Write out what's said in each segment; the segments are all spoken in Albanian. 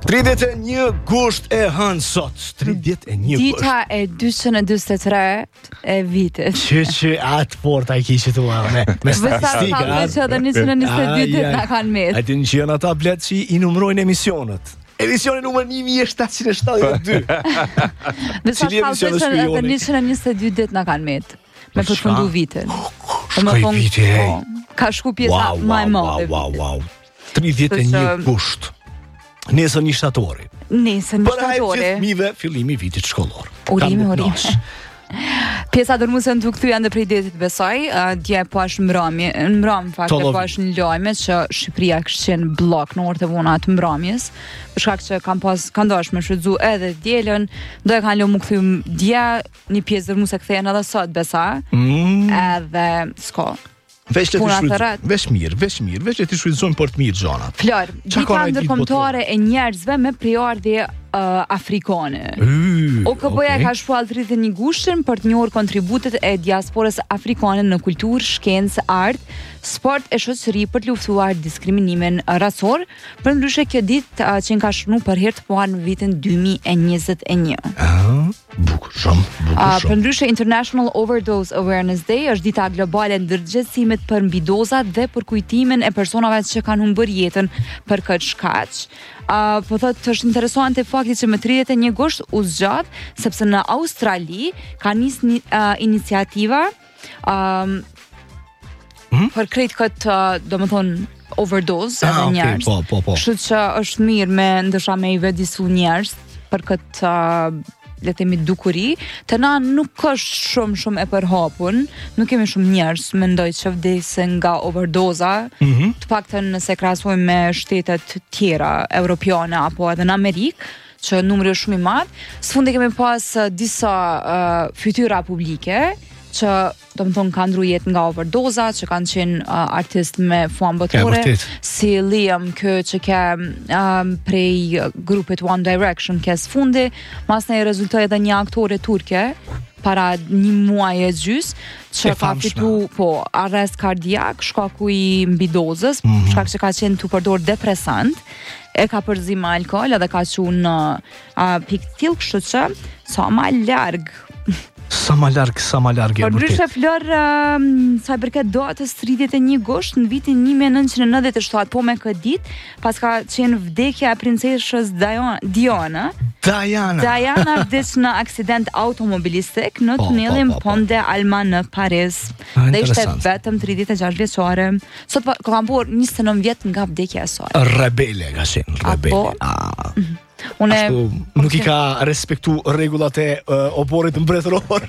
31 gusht e hënë sot. 31 gusht. Dita e 243 e vitit. Që atë porta I kishë të uave me statistika. Vësa që edhe 122 ditë na kanë met. A din që janë ata blet që I numrojnë emisionet. Emisioni numër 1772. Vësa që edhe 122 ditë na kanë met. Me përfundu vitin. Shkoj viti, ka shku pjesa ma e madhe. Wow. 31 gusht. Nesër një shtatori. Për hajtë gjithë fëmijëve fillimi I vitit shkollor. Urime. Pjesa dërmuese në të kthyer ndër prej detit besoj, dje po është mbrëm fakt po është në lajme që Shqipëria kishte qenë blok në orët e vona të mbrëmjes, për shkak që kanë dashur me shfrytzu edhe dielën, do e kanë lënë mu kthy dje, një pjesë dërmuese kthehen edhe sot besa. Edhe s'ka. Veç mirë, veç le të shfrytëzojmë për të mirë gjanat. Flor, dita ndërkombëtare e njerëzve me prejardhje afrikane. OKB-ja ka shpuar 31 gushtin për të njohur kontributet e diasporës afrikane në kulturë, shkencë, art, sport e shoqëri për të luftuar diskriminimin rasor, përndryshe kjo ditë që ka shënuar për herë të parë në vitin 2021. Bukur shumë. Përndryshe International Overdose Awareness Day është dita globale ndërgjegjësimit për mbidozat dhe për kujtimin e personave që kanë humbur jetën për këtë shkaq. Po thotë është interesante fakti që më 31 gusht u zgjat sepse në Australi ka nis iniciativa për krejt këtë domethënë overdose edhe njerëz. Kështu që është mirë me ndoshta me I vëdisu njerëz për këtë le të themi dukuri, të na nuk është shumë e përhapur, nuk kemi shumë njerëz mendoj që vdesin nga overdoza, të paktën nëse krahasojmë me shtetet tjera europiane apo edhe në Amerikë, që numri është shumë I madh. Sfundi kemi pas disa fytyra publike që domethënë kanë ndru jetë nga overdoza, që kanë qenë artist me fam botore, si Liam që ka prej grupit One Direction ke sfundi, mas ne rezultoi edhe një aktore turke para një muaj e gjys që ka fitu arrest kardiak, shkaku I mbidozës, shkak që ka qenë të përdor depresant, e ka përzim alkool edhe ka qenë pikë tillë, kështu që sa më larg. Sa ma larg Por ndryshe Flor, sa I përket datës 31 gusht në vitin 1997, po me këtë ditë, pas ka qenë vdekja e princeshës Diana vdes në aksident automobilistik në tunelin Pont de Alma në Paris. Dhe ishte vetëm 36 vjeçare. Sot kam bërë 29 vjet nga vdekja e saj. Rebele ka qenë, rebele. Nuk I ka respektu rregullat e oborit mbretëror.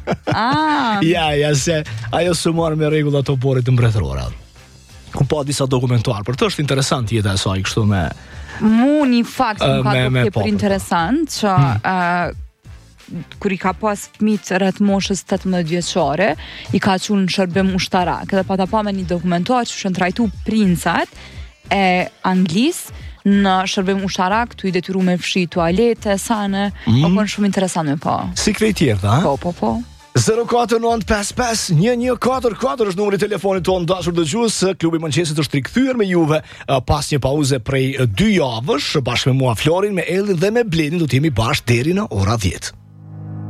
Ja, se ajo së marrë me rregullat e oborit mbretëror. Ku pa disa dokumentuar, për të është interesant jeta e saj kështu me një fakt më ka për interesant që kur I ka pas fëmijët rreth moshës 18 vjeçare, I ka qenë në shërbim ushtarak. Edhe pata pa me një dokumentar që shën trajtu princat e Anglisë në shërbim ushtarak, tu I detyru me fshi tualete, sane, po kënë shumë interesant me pa. Si krejt tjerë, Po. 04955 1144 është numri I telefonit tonë dashur dëgjues. Klubi Manchesterit është rikthyer me juve pas një pauze prej 2 javësh, bashkë me mua Florin, me Ellin dhe me Bledin do të jemi bashkë deri në ora 10.